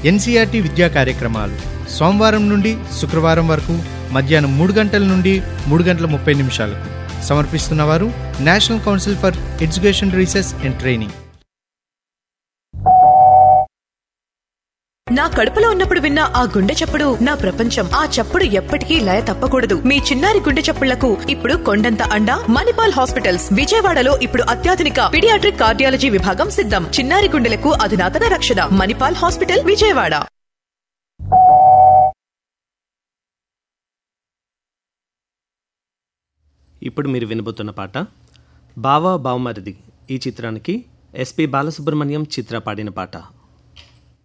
NCERT విద్యా కార్యక్రమాలు సోమవారం నుండి శుక్రవారం వరకు మధ్యాహ్నం 3 గంటల నుండి 3:30 సమర్పిస్తున్నవారు national council for education research and training. నా కడుపులో ఉన్నప్పుడు విన్న ఆ గుండె చప్పుడు నా ప్రపంచం. ఆ చప్పుడు ఎప్పటికీ లయ తప్పకూడదు. మీ చిన్నారి గుండె చప్పుళ్లకు ఇప్పుడు కొండంత అండ మణిపాల్ హాస్పిటల్స్. విజయవాడలో ఇప్పుడు అత్యాధునిక పీడియాట్రిక్ కార్డియాలజీ విభాగం సిద్ధం. చిన్నారి గుండెలకు అధునాతన రక్షణ. మణిపాల్ హాస్పిటల్, విజయవాడ. ఇప్పుడు మీరు వినబోతున్న పాట బావా బావమరిది ఈ చిత్రానికి ఎస్పి బాలసుబ్రహ్మణ్యం చిత్ర పాడిన పాట.